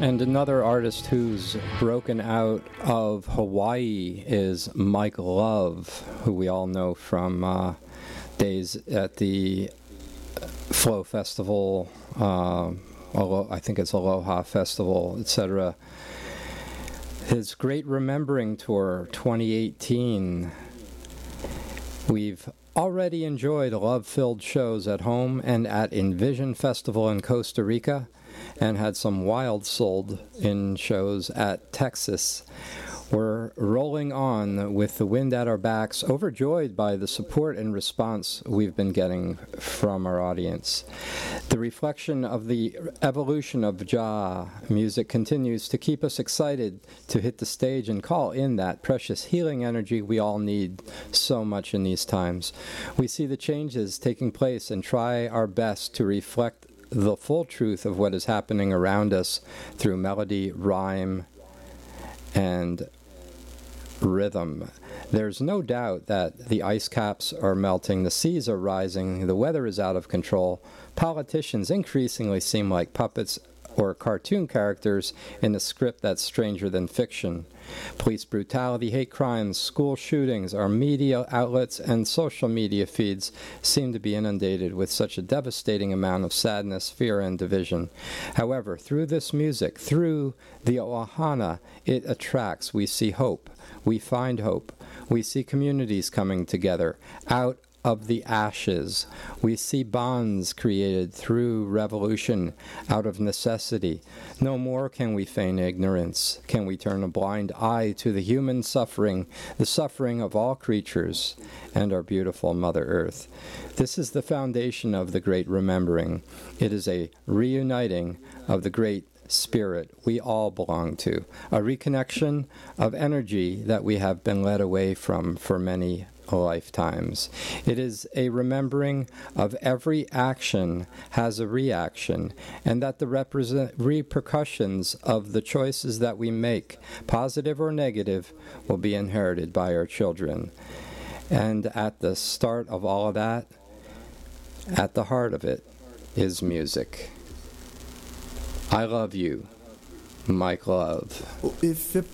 And another artist who's broken out of Hawaii is Mike Love, who we all know from days at the Flow Festival, I think it's Aloha Festival, etc. His Great Remembering Tour 2018. We've already enjoyed love-filled shows at home and at Envision Festival in Costa Rica, and had some wild sold-in shows at Texas. We're rolling on with the wind at our backs, overjoyed by the support and response we've been getting from our audience. The reflection of the evolution of Jah music continues to keep us excited to hit the stage and call in that precious healing energy we all need so much in these times. We see the changes taking place and try our best to reflect the full truth of what is happening around us through melody, rhyme, and rhythm. There's no doubt that the ice caps are melting, the seas are rising, the weather is out of control. Politicians increasingly seem like puppets or cartoon characters in a script that's stranger than fiction. Police brutality, hate crimes, school shootings, our media outlets, and social media feeds seem to be inundated with such a devastating amount of sadness, fear, and division. However, through this music, through the ohana, it attracts. We see hope. We find hope. We see communities coming together out of the ashes. We see bonds created through revolution out of necessity. No more can we feign ignorance. Can we turn a blind eye to the human suffering, the suffering of all creatures, and our beautiful Mother Earth. This is the foundation of the Great Remembering. It is a reuniting of the great spirit we all belong to, a reconnection of energy that we have been led away from for many lifetimes. It is a remembering of every action has a reaction, and that the repercussions of the choices that we make, positive or negative, will be inherited by our children. And at the start of all of that, at the heart of it, is music. I love you, Mike Love. Il fait